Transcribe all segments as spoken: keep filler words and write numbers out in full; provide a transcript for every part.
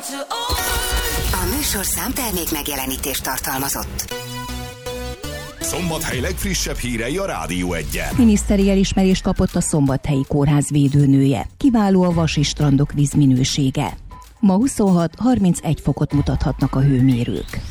A műsor számtermék megjelenítést tartalmazott. Szombathely legfrissebb hírei a Rádió Egyen. Miniszteri elismerést kapott a Szombathelyi Kórház védőnője. Kiváló a vasi strandok vízminősége. Ma huszonhat-harmincegy fokot mutathatnak a hőmérők.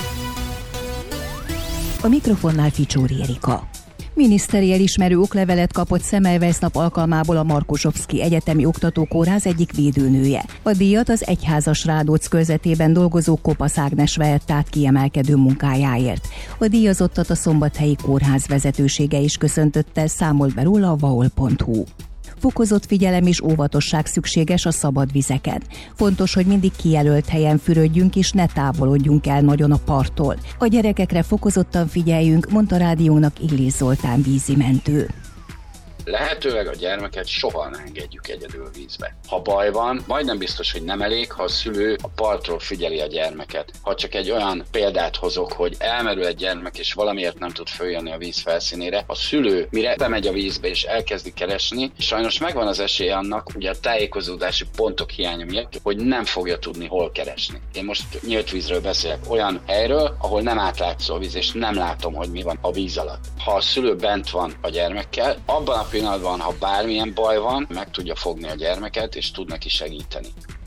A mikrofonnál Ficsóri Erika. Miniszteri elismerő oklevelet kapott Semmelweis nap alkalmából a Markosovszki Egyetemi Oktatókórház egyik védőnője. A díjat az Egyházas Rádóc körzetében dolgozó Kopasz Ágnes vehette át kiemelkedő munkájáért. A díjazottat a Szombathelyi Kórház vezetősége is köszöntötte, számolt be róla a vaol pont hu. Fokozott figyelem és óvatosság szükséges a szabad vizeken. Fontos, hogy mindig kijelölt helyen fürödjünk és ne távolodjunk el nagyon a parttól. A gyerekekre fokozottan figyeljünk, mondta rádiónak Illés Zoltán vízimentő. Lehetőleg a gyermeket soha ne engedjük egyedül vízbe. Ha baj van, majdnem biztos, hogy nem elég, ha a szülő a partról figyeli a gyermeket. Ha csak egy olyan példát hozok, hogy elmerül egy gyermek és valamiért nem tud följönni a víz felszínére, a szülő mire bemegy a vízbe és elkezdi keresni, sajnos megvan az esélye annak, ugye a tájékozódási pontok hiánya miatt, hogy nem fogja tudni hol keresni. Én most nyílt vízről beszélek, olyan helyről, ahol nem átlátszó a víz, és nem látom, hogy mi van a víz alatt. Ha a szülő bent van a gyermekkel, abban a pillanatban, ha bármilyen baj van, meg tudja fogni a gyermeket, és tud neki segíteni.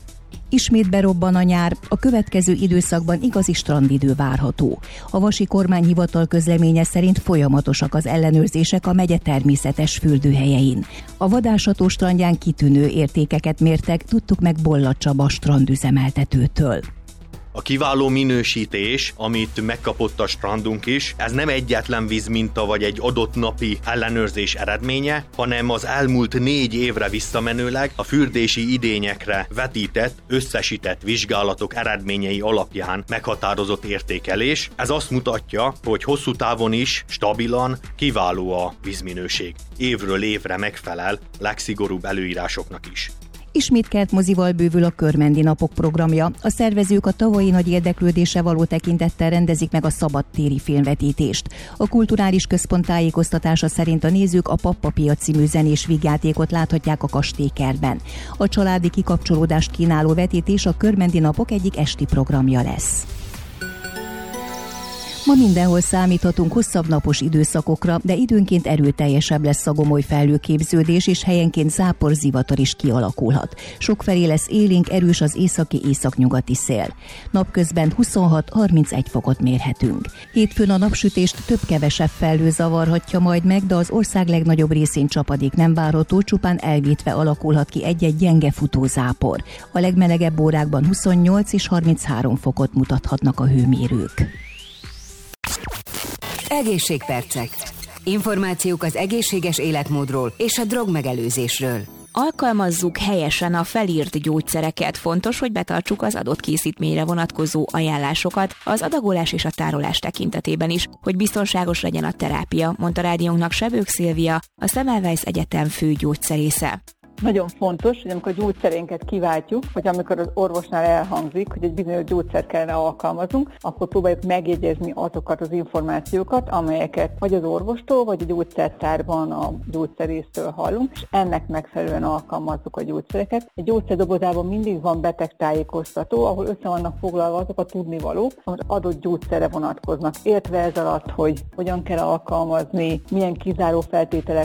Ismét berobban a nyár, a következő időszakban igazi strandidő várható. A Vasi Kormányhivatal közleménye szerint folyamatosak az ellenőrzések a megye természetes fürdőhelyein. A Vadászató strandján kitűnő értékeket mértek, tudtuk meg Bolla Csaba strandüzemeltetőtől. A kiváló minősítés, amit megkapott a strandunk is, ez nem egyetlen vízminta vagy egy adott napi ellenőrzés eredménye, hanem az elmúlt négy évre visszamenőleg a fürdési idényekre vetített, összesített vizsgálatok eredményei alapján meghatározott értékelés. Ez azt mutatja, hogy hosszú távon is stabilan kiváló a vízminőség. Évről évre megfelel legszigorúbb előírásoknak is. Ismét kertmozival bővül a Körmendi Napok programja. A szervezők a tavalyi nagy érdeklődésre való tekintettel rendezik meg a szabadtéri filmvetítést. A Kulturális Központ tájékoztatása szerint a nézők a Pappa-Pia című zenés vígjátékot láthatják a kastélykertben. A családi kikapcsolódást kínáló vetítés a Körmendi Napok egyik esti programja lesz. Ma mindenhol számíthatunk hosszabb napos időszakokra, de időnként erőteljesebb lesz a gomoly felhőképződés, és helyenként zápor, zivatar is kialakulhat. Sokfelé lesz élénk, erős az északi-északnyugati szél. Napközben huszonhat-harmincegy fokot mérhetünk. Hétfőn a napsütést több-kevesebb felhő zavarhatja majd meg, de az ország legnagyobb részén csapadék nem várható, csupán elvétve alakulhat ki egy-egy gyenge futózápor. A legmelegebb órákban huszonnyolc és harminchárom fokot mutathatnak a hőmérők. Egészségpercek. Információk az egészséges életmódról és a drogmegelőzésről. Alkalmazzuk helyesen a felírt gyógyszereket. Fontos, hogy betartsuk az adott készítményre vonatkozó ajánlásokat az adagolás és a tárolás tekintetében is, hogy biztonságos legyen a terápia, mondta rádiónknak Sebők Szilvia, a Semmelweis Egyetem fő gyógyszerésze. Nagyon fontos, hogy amikor a gyógyszerénket kiváltjuk, vagy amikor az orvosnál elhangzik, hogy egy bizonyos gyógyszert kellene alkalmazunk, akkor próbáljuk megjegyezni azokat az információkat, amelyeket vagy az orvostól, vagy a gyógyszertárban a gyógyszerésztől hallunk, és ennek megfelelően alkalmazzuk a gyógyszereket. Egy gyógyszerdobozában mindig van betegtájékoztató, ahol össze vannak foglalva azok a tudnivalók, amit adott gyógyszerre vonatkoznak. Értve ez alatt, hogy hogyan kell alkalmazni, milyen kizáró feltételek